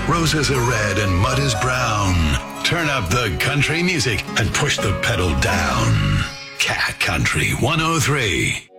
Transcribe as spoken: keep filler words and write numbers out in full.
Roses are red and mud is brown. Turn up the country music and push the pedal down. Cat Country one oh three.